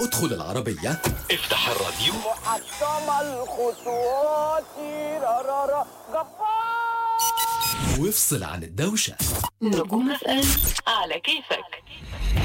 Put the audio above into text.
ادخل العربية، افتح الراديو، محطم الخطوات رارارا وافصل عن الدوشة. نجوم FM على كيفك.